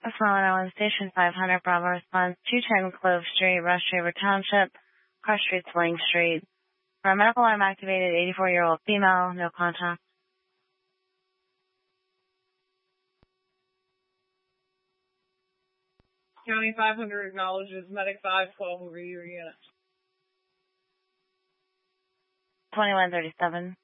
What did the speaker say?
Oswald Island Station 500, Bravo response 210 Clove Street, Rush River Township, Cross Street, Sling Street. For a medical alarm activated, 84-year-old female, no contact. County 500 acknowledges Medic 512 over your unit. 2137.